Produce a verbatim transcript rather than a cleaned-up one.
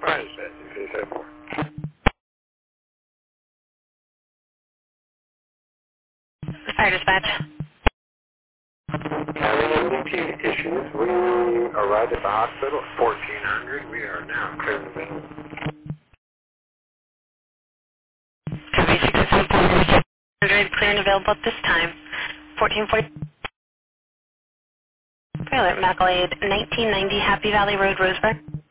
Right, Betsy, say more. Fire dispatch. Having M D T issues, we arrived at the hospital at fourteen hundred. We are now clearing the middle. Copy six six seven four zero hundred, clear and available at this time. fourteen forty. Alert, Medical Aid, nineteen ninety Happy Valley Road, Roseburg.